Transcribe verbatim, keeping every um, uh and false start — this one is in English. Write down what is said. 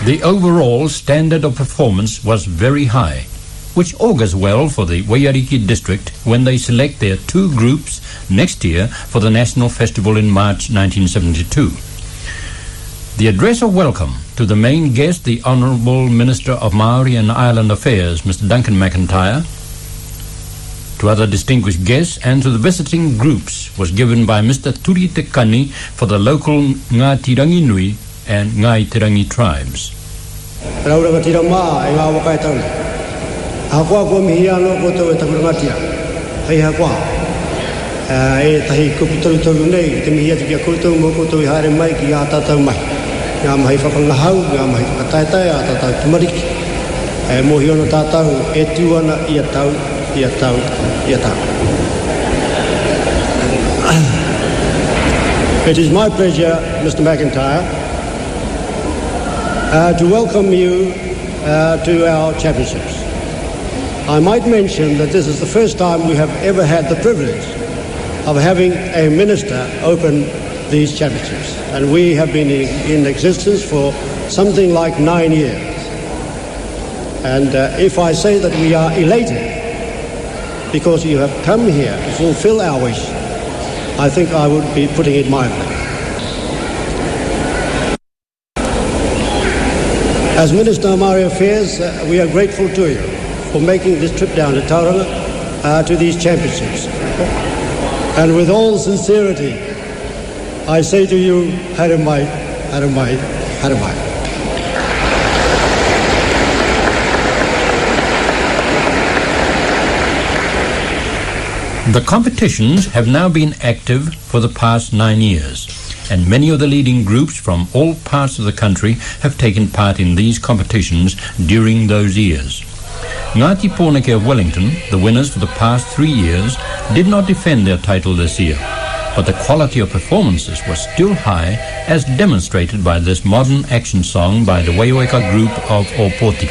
The overall standard of performance was very high, which augurs well for the Waiariki district when they select their two groups next year for the National Festival in March nineteen seventy-two. The address of welcome to the main guest, the Honourable Minister of Maori and Island Affairs, Mister Duncan McIntyre, to other distinguished guests and to the visiting groups was given by Mister Turi Te Kani for the local Ngāti Ranginui and Ngai Te Rangi tribes. Raura tira maa e ngā wakai tauna. Hakoa ko mihi ano koto e takurangatia. Hei hakoa. E tahi kupitoru toru nei, te mihi ati kia koutou mo koto i haere mai ki a tātou mai. Ngā mahi whakangahau, ngā mahi whakataetai, a tātou tumariki. E mohi ono tātou e tuana i a tau, i a tau, i a tau. It is my pleasure, Mister McIntyre, Uh, to welcome you uh, to our championships. I might mention that this is the first time we have ever had the privilege of having a minister open these championships. And we have been in, in existence for something like nine years. And uh, if I say that we are elated because you have come here to fulfill our wish, I think I would be putting it mildly. As Minister of Maori Affairs, uh, we are grateful to you for making this trip down to Tauranga uh, to these championships. And with all sincerity, I say to you, haere mai, haere mai, haere mai. The competitions have now been active for the past nine years. And many of the leading groups from all parts of the country have taken part in these competitions during those years. Ngāti Pōneke of Wellington, the winners for the past three years, did not defend their title this year, but the quality of performances was still high, as demonstrated by this modern action song by the Waiweka group of Opoti.